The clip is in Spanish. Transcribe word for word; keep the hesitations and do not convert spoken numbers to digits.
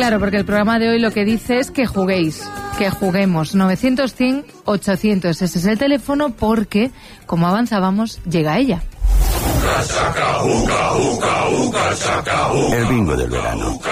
Claro, porque el programa de hoy lo que dice es que juguéis, que juguemos. novecientos, cien, ochocientos. Ese es el teléfono porque, como avanzábamos, llega ella. El bingo del verano.